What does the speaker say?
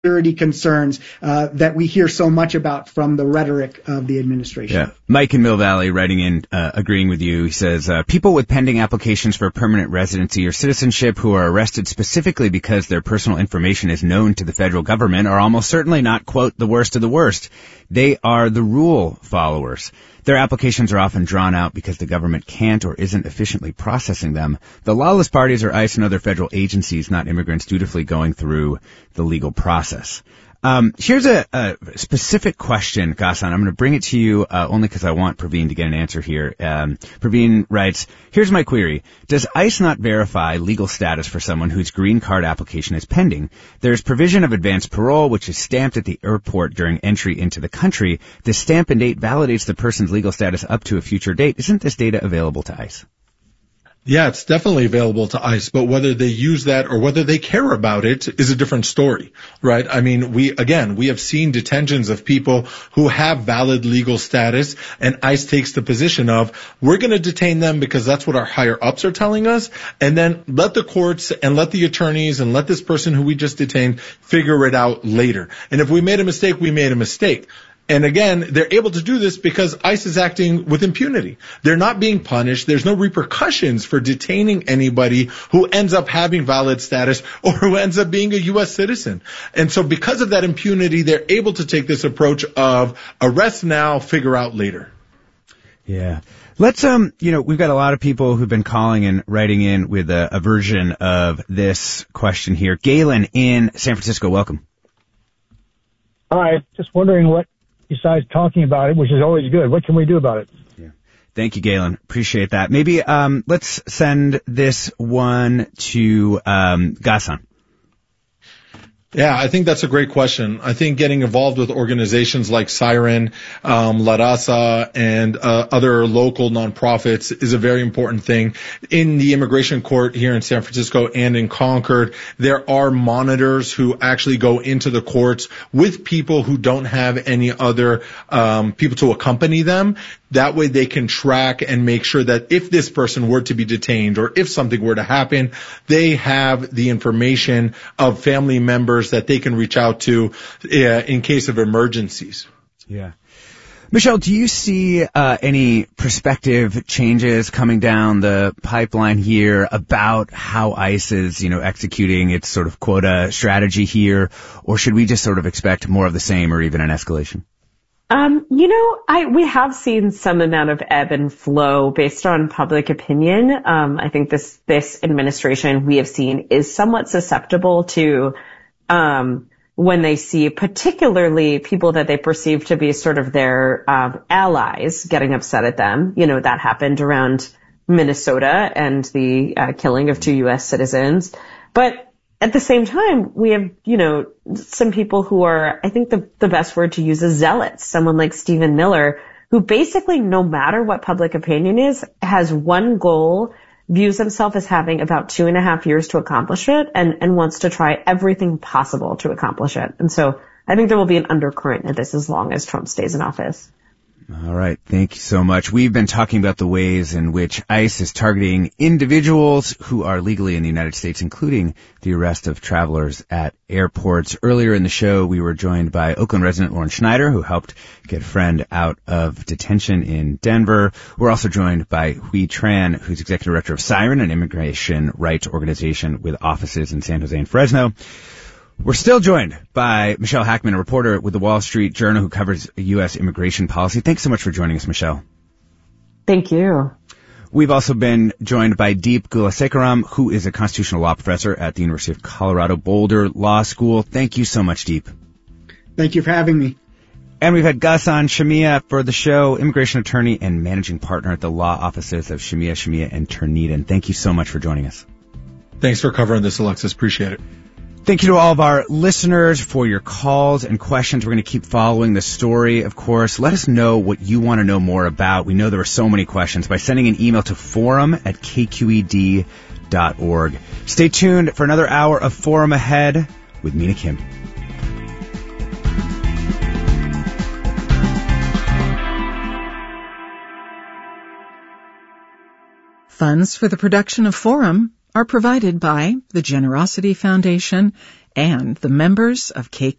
security concerns that we hear so much about from the rhetoric of the administration. Yeah. Mike in Mill Valley writing in, agreeing with you. He says, people with pending applications for permanent residency or citizenship who are arrested specifically because their personal information is known to the federal government are almost certainly not, quote, the worst of the worst. They are the rule followers. Their applications are often drawn out because the government can't or isn't efficiently processing them. The lawless parties are ICE and other federal agencies, not immigrants dutifully going through the legal process. Here's a specific question, Ghassan. I'm going to bring it to you only because I want Praveen to get an answer here. Praveen writes, here's my query. Does ICE not verify legal status for someone whose green card application is pending? There's provision of advanced parole, which is stamped at the airport during entry into the country. The stamp and date validates the person's legal status up to a future date. Isn't this data available to ICE? Yeah, it's definitely available to ICE, but whether they use that or whether they care about it is a different story, right? I mean, we have seen detentions of people who have valid legal status, and ICE takes the position of, we're going to detain them because that's what our higher ups are telling us, and then let the courts and let the attorneys and let this person who we just detained figure it out later. And if we made a mistake, we made a mistake. And again, they're able to do this because ICE is acting with impunity. They're not being punished. There's no repercussions for detaining anybody who ends up having valid status or who ends up being a U.S. citizen. And so because of that impunity, they're able to take this approach of arrest now, figure out later. Yeah. Let's, we've got a lot of people who've been calling and writing in with a version of this question here. Galen in San Francisco, welcome. Hi, just wondering what, besides talking about it, which is always good, what can we do about it? Yeah. Thank you, Galen. Appreciate that. Maybe let's send this one to Ghassan. Yeah, I think that's a great question. I think getting involved with organizations like Siren, La Raza, and other local nonprofits is a very important thing. In the immigration court here in San Francisco and in Concord, there are monitors who actually go into the courts with people who don't have any other people to accompany them. That way they can track and make sure that if this person were to be detained or if something were to happen, they have the information of family members that they can reach out to in case of emergencies. Yeah. Michelle, do you see any prospective changes coming down the pipeline here about how ICE is, executing its sort of quota strategy here, or should we just sort of expect more of the same or even an escalation? We have seen some amount of ebb and flow based on public opinion. I think this administration we have seen is somewhat susceptible to, when they see particularly people that they perceive to be sort of their, allies getting upset at them. That happened around Minnesota and the killing of 2 U.S. citizens. But at the same time, we have, some people who are, I think the best word to use is zealots. Someone like Stephen Miller, who basically, no matter what public opinion is, has one goal, views himself as having about 2.5 years to accomplish it, and wants to try everything possible to accomplish it. And so I think there will be an undercurrent in this as long as Trump stays in office. All right. Thank you so much. We've been talking about the ways in which ICE is targeting individuals who are legally in the United States, including the arrest of travelers at airports. Earlier in the show, we were joined by Oakland resident Lauren Schneider, who helped get a friend out of detention in Denver. We're also joined by Huy Tran, who's executive director of Siren, an immigration rights organization with offices in San Jose and Fresno. We're still joined by Michelle Hackman, a reporter with the Wall Street Journal who covers U.S. immigration policy. Thanks so much for joining us, Michelle. Thank you. We've also been joined by Deep Gulasekaram, who is a constitutional law professor at the University of Colorado Boulder Law School. Thank you so much, Deep. Thank you for having me. And we've had Ghassan Shamia for the show, immigration attorney and managing partner at the law offices of Shamia, and Turneden. Thank you so much for joining us. Thanks for covering this, Alexis. Appreciate it. Thank you to all of our listeners for your calls and questions. We're going to keep following the story, of course. Let us know what you want to know more about. We know there are so many questions by sending an email to forum@kqed.org. Stay tuned for another hour of Forum ahead with Mina Kim. Funds for the production of Forum are provided by the Generosity Foundation and the members of KQED.